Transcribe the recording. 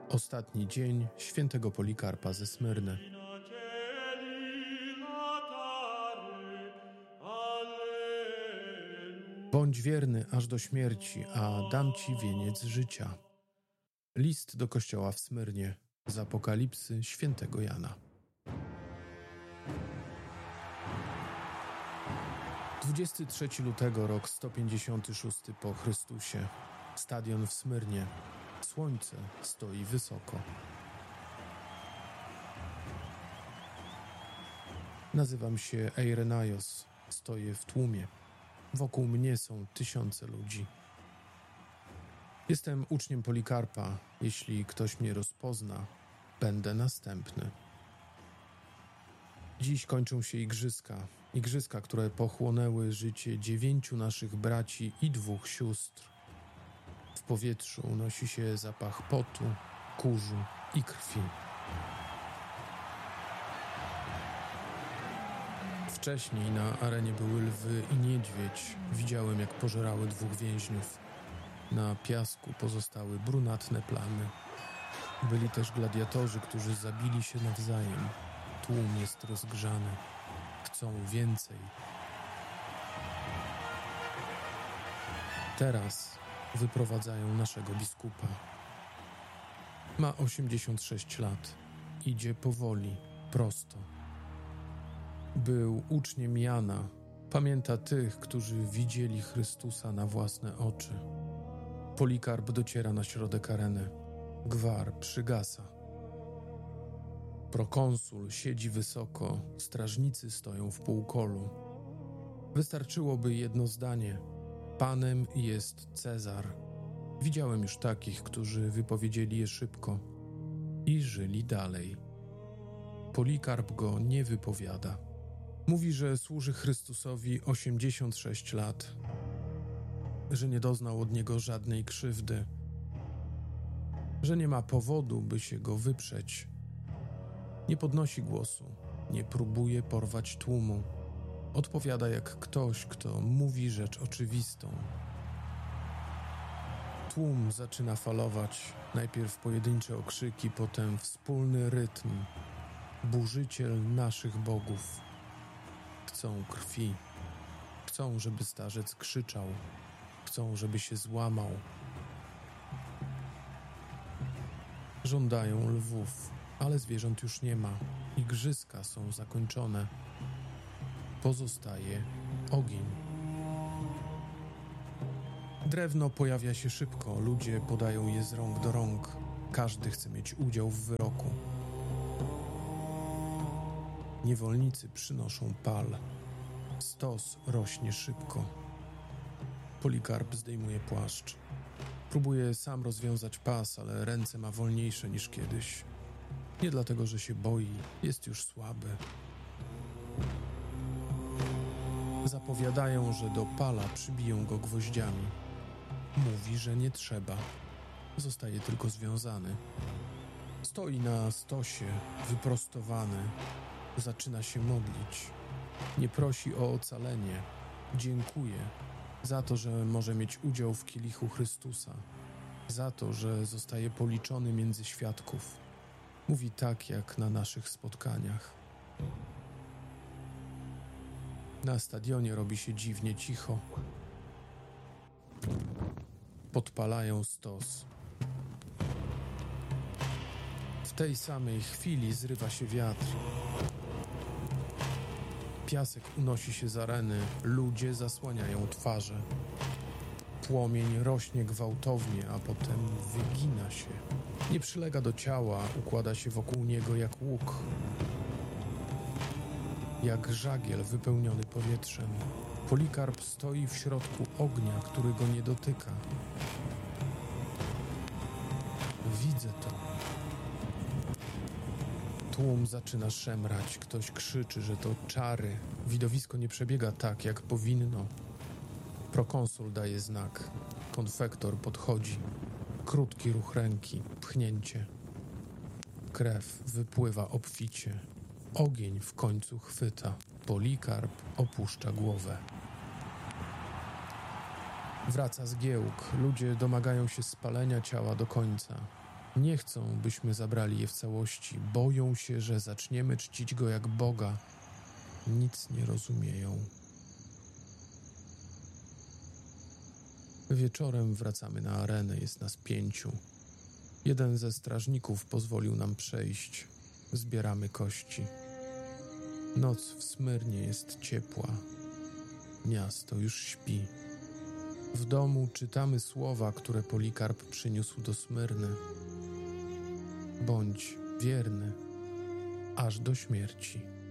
Ostatni dzień świętego Polikarpa ze Smyrny. Bądź wierny aż do śmierci, a dam ci wieniec życia. List do kościoła w Smyrnie z Apokalipsy świętego Jana. 23 lutego, rok 156 po Chrystusie. Stadion w Smyrnie. Słońce stoi wysoko. Nazywam się Eirenaios. Stoję w tłumie. Wokół mnie są tysiące ludzi. Jestem uczniem Polikarpa. Jeśli ktoś mnie rozpozna, będę następny. Dziś kończą się igrzyska. Igrzyska, które pochłonęły życie 9 naszych braci i 2 sióstr. W powietrzu unosi się zapach potu, kurzu i krwi. Wcześniej na arenie były lwy i niedźwiedź. Widziałem, jak pożerały 2 więźniów. Na piasku pozostały brunatne plamy. Byli też gladiatorzy, którzy zabili się nawzajem. Tłum jest rozgrzany. Chcą więcej. Teraz wyprowadzają naszego biskupa. Ma 86 lat. Idzie powoli, prosto. Był uczniem Jana. Pamięta tych, którzy widzieli Chrystusa na własne oczy. Polikarp dociera na środek areny. Gwar przygasa. Prokonsul siedzi wysoko, strażnicy stoją w półkolu. Wystarczyłoby jedno zdanie. Panem jest Cezar. Widziałem już takich, którzy wypowiedzieli je szybko i żyli dalej. Polikarp go nie wypowiada. Mówi, że służy Chrystusowi 86 lat, że nie doznał od niego żadnej krzywdy, że nie ma powodu, by się go wyprzeć. Nie podnosi głosu, nie próbuje porwać tłumu. Odpowiada jak ktoś, kto mówi rzecz oczywistą. Tłum zaczyna falować, najpierw pojedyncze okrzyki, potem wspólny rytm. Burzyciel naszych bogów. Chcą krwi. Chcą, żeby starzec krzyczał. Chcą, żeby się złamał. Żądają lwów, ale zwierząt już nie ma. Igrzyska są zakończone. Pozostaje ogień. Drewno pojawia się szybko. Ludzie podają je z rąk do rąk. Każdy chce mieć udział w wyroku. Niewolnicy przynoszą pal. Stos rośnie szybko. Polikarp zdejmuje płaszcz. Próbuje sam rozwiązać pas, ale ręce ma wolniejsze niż kiedyś. Nie dlatego, że się boi, jest już słaby. Zapowiadają, że do pala przybiją go gwoździami. Mówi, że nie trzeba. Zostaje tylko związany. Stoi na stosie, wyprostowany. Zaczyna się modlić. Nie prosi o ocalenie. Dziękuje za to, że może mieć udział w kielichu Chrystusa. Za to, że zostaje policzony między świadków. Mówi tak, jak na naszych spotkaniach. Na stadionie robi się dziwnie cicho. Podpalają stos. W tej samej chwili zrywa się wiatr. Piasek unosi się z areny, ludzie zasłaniają twarze. Płomień rośnie gwałtownie, a potem wygina się. Nie przylega do ciała, układa się wokół niego jak łuk. Jak żagiel wypełniony powietrzem. Polikarp stoi w środku ognia, który go nie dotyka. Widzę to. Tłum zaczyna szemrać, ktoś krzyczy, że to czary. Widowisko nie przebiega tak, jak powinno. Prokonsul daje znak. Konfektor podchodzi. Krótki ruch ręki, pchnięcie. Krew wypływa obficie. Ogień w końcu chwyta. Polikarp opuszcza głowę. Wraca zgiełk. Ludzie domagają się spalenia ciała do końca. Nie chcą, byśmy zabrali je w całości. Boją się, że zaczniemy czcić go jak Boga. Nic nie rozumieją. Wieczorem wracamy na arenę, jest nas 5. Jeden ze strażników pozwolił nam przejść. Zbieramy kości. Noc w Smyrnie jest ciepła. Miasto już śpi. W domu czytamy słowa, które Polikarp przyniósł do Smyrny. Bądź wierny aż do śmierci.